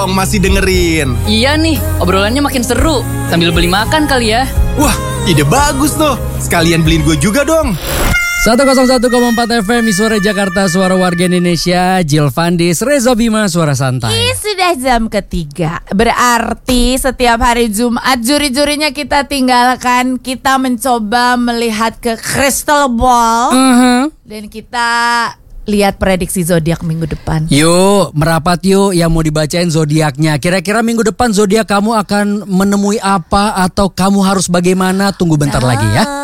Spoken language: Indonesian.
dong, masih dengerin. Iya nih, obrolannya makin seru. Sambil beli makan kali ya. Wah, ide bagus tuh. Sekalian beliin gue juga dong. 101,4 FM Suara Jakarta, suara warga Indonesia. Jill Fandis, Reza Bima, suara santai. Sudah jam ketiga. Berarti setiap hari Jumat juri-jurinya kita tinggalkan. Kita mencoba melihat ke crystal ball. Dan kita lihat prediksi zodiak minggu depan. Yuk, merapat yuk yang mau dibacain zodiaknya. Kira-kira minggu depan zodiak kamu akan menemui apa atau kamu harus bagaimana? Tunggu bentar lagi ya.